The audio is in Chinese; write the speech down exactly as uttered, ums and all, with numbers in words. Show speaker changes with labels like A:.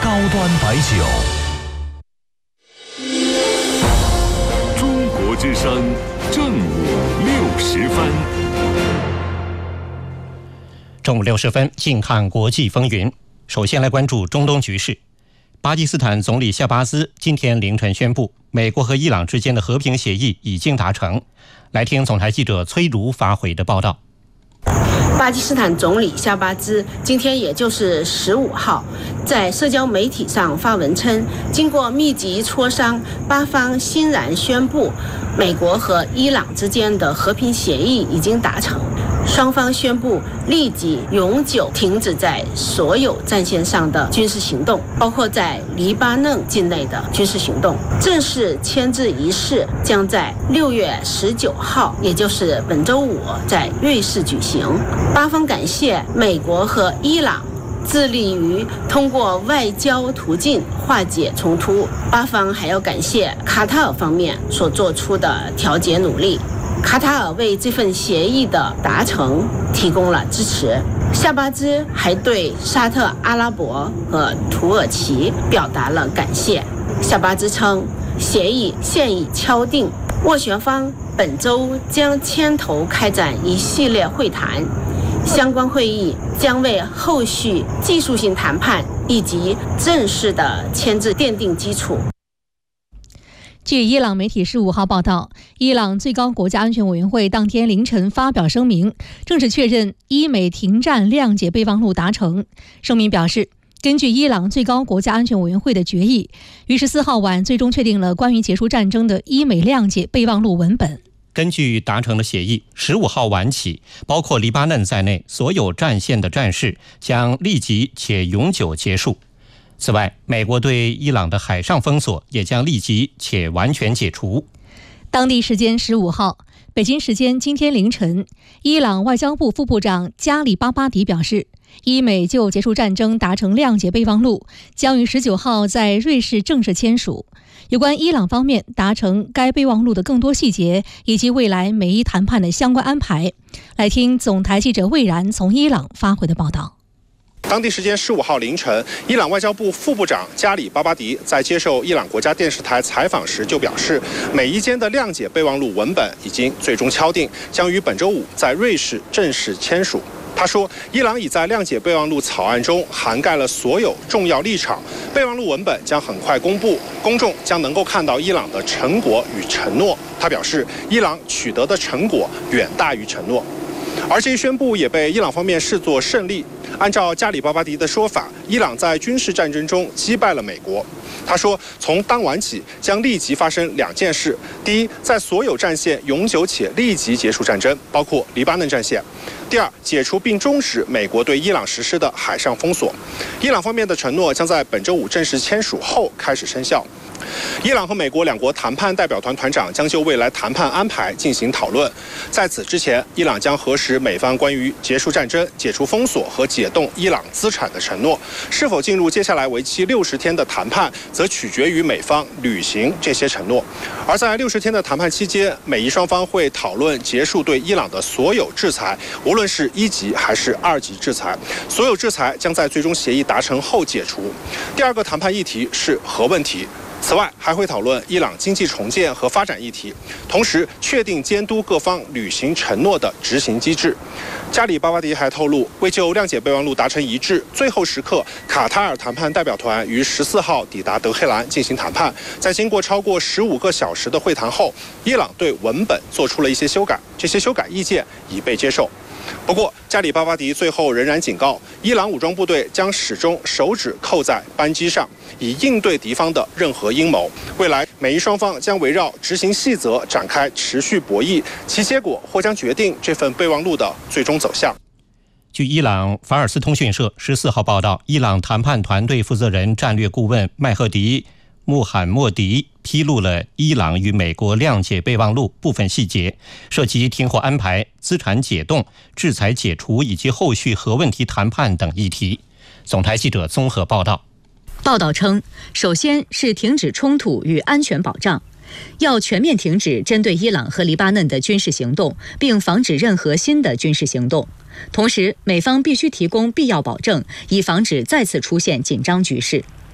A: 高端白酒。
B: 中国之声正午六时分。
C: 正午六十分，近看国际风云。首先来关注中东局势。巴基斯坦总理夏巴兹今天凌晨宣布，美国和伊朗之间的和平协议已经达成。来听总台记者崔如发回的报道。
D: 巴基斯坦总理夏巴兹今天也就是十五号，在社交媒体上发文称，经过密集磋商，巴方欣然宣布，美国和伊朗之间的和平协议已经达成。双方宣布立即永久停止在所有战线上的军事行动，包括在黎巴嫩境内的军事行动。正式签字仪式将在六月十九号，也就是本周五，在瑞士举行。巴方感谢美国和伊朗致力于通过外交途径化解冲突，巴方还要感谢卡塔尔方面所做出的调解努力。卡塔尔为这份协议的达成提供了支持。夏巴兹还对沙特阿拉伯和土耳其表达了感谢。夏巴兹称，协议现已敲定，斡旋方本周将牵头开展一系列会谈，相关会议将为后续技术性谈判以及正式的签字奠定基础。
E: 据伊朗媒体十五号报道，伊朗最高国家安全委员会当天凌晨发表声明，正式确认伊美停战谅解备忘录达成。声明表示，根据伊朗最高国家安全委员会的决议，于十四号晚最终确定了关于结束战争的伊美谅解备忘录文本。
C: 根据达成的协议，十五号晚起，包括黎巴嫩在内所有战线的战事将立即且永久结束。此外，美国对伊朗的海上封锁也将立即且完全解除。
E: 当地时间十五号，北京时间今天凌晨，伊朗外交部副部长加里巴巴迪表示，伊美就结束战争达成谅解备忘录，将于十九号在瑞士正式签署。有关伊朗方面达成该备忘录的更多细节以及未来美伊谈判的相关安排，来听总台记者魏然从伊朗发回的报道。
F: 当地时间十五号凌晨，伊朗外交部副部长加里巴巴迪在接受伊朗国家电视台采访时就表示，美伊间的谅解备忘录文本已经最终敲定，将于本周五在瑞士正式签署。他说，伊朗已在谅解备忘录草案中涵盖了所有重要立场，备忘录文本将很快公布，公众将能够看到伊朗的成果与承诺。他表示，伊朗取得的成果远大于承诺。而这一宣布也被伊朗方面视作胜利。按照加里巴巴迪的说法，伊朗在军事战争中击败了美国。他说，从当晚起将立即发生两件事：第一，在所有战线永久且立即结束战争，包括黎巴嫩战线；第二，解除并终止美国对伊朗实施的海上封锁。伊朗方面的承诺将在本周五正式签署后开始生效。伊朗和美国两国谈判代表团团长将就未来谈判安排进行讨论。在此之前，伊朗将核实美方关于结束战争、解除封锁和解冻伊朗资产的承诺。是否进入接下来为期六十天的谈判，则取决于美方履行这些承诺。而在六十天的谈判期间，美伊双方会讨论结束对伊朗的所有制裁，无论是一级还是二级制裁。所有制裁将在最终协议达成后解除。第二个谈判议题是核问题。此外，还会讨论伊朗经济重建和发展议题，同时确定监督各方履行承诺的执行机制。加里巴巴迪还透露，为就谅解备忘录达成一致，最后时刻，卡塔尔谈判代表团于十四号抵达德黑兰进行谈判。在经过超过十五个小时的会谈后，伊朗对文本做出了一些修改，这些修改意见已被接受。不过，加里巴巴迪最后仍然警告，伊朗武装部队将始终手指扣在扳机上，以应对敌方的任何阴谋。未来，美伊双方将围绕执行细则展开持续博弈，其结果或将决定这份备忘录的最终走向。
C: 据伊朗法尔斯通讯社十四号报道，伊朗谈判团队负责人战略顾问麦赫迪·穆罕默迪披露了伊朗与美国谅解备忘录部分细节，涉及停火安排、资产解冻、制裁解除以及后续核问题谈判等议题。总台记者综合报道。
G: 报道称，首先是停止冲突与安全保障，要全面停止针对伊朗和黎巴嫩的军事行动，并防止任何新的军事行动。同时，美方必须提供必要保证，以防止再次出现紧张局势。